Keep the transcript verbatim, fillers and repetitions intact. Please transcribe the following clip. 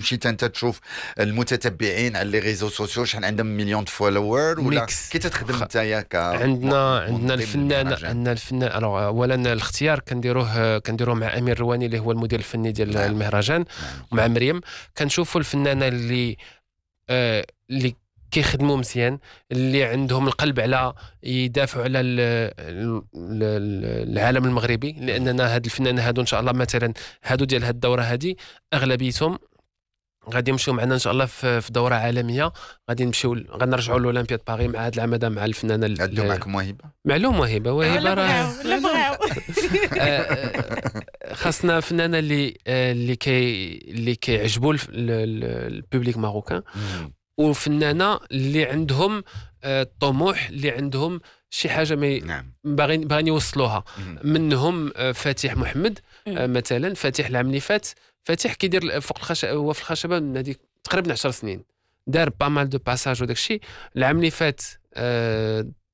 مشيت انت تشوف المتتبعين على لي ريزو سوسيو شحال عندهم مليون فولوور ولا ميكس. كي تتخدم خ- نتايا ك عندنا عندنا منظم الفنان للمهرجان؟ عندنا الفنان الوغ اولا الاختيار كنديروه كنديروه مع امير رواني اللي هو المدير الفني ديال نعم. المهرجان، نعم. ومع مريم كنشوفوا الفنانه اللي آه اللي كيخدموا مزيان، اللي عندهم القلب على يدافعوا على ال- ال- ال- العالم المغربي، لاننا هاد الفنانه هادو ان شاء الله مثلا هادو ديال هاد الدوره هادي اغلبيتهم غادي يمشيو معنا ان شاء الله في في دوره عالميه، غادي نمشيو غنرجعوا للاولمبياد باريس مع هاد العام هذا مع الفنانه ال- عندهم ال- معكم موهبه؟ معلوم وهبه وهبه ولا راه بغاو ولا بغاو. آه، آه، خاصنا فنانه اللي آه، اللي كي اللي كيعجبوا الف- ال- ال- البوبليك ماروكان، مم. وفنانه اللي عندهم آه، طموح، اللي عندهم شي حاجه ما ي- نعم. باغيين باغيين يوصلوها. مم. منهم آه، فاتح محمد آه، مم. مثلا. فاتح العام اللي فات فاتح كيدير فوق الخشبه، هو في الخشبه من هذيك تقريبا عشر سنين، دار با مال دو باساج وداك الشيء. العام اللي فات آه،